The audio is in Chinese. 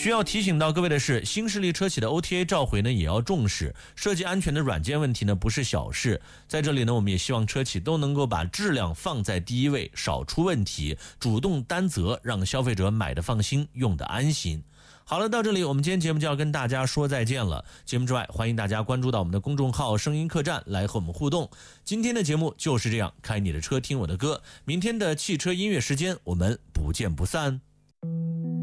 需要提醒到各位的是，新势力车企的 OTA 召回呢也要重视，设计安全的软件问题呢不是小事。在这里呢，我们也希望车企都能够把质量放在第一位，少出问题，主动担责，让消费者买得放心，用得安心。好了，到这里我们今天节目就要跟大家说再见了。节目之外，欢迎大家关注到我们的公众号声音客栈来和我们互动。今天的节目就是这样，开你的车听我的歌。明天的汽车音乐时间，我们不见不散。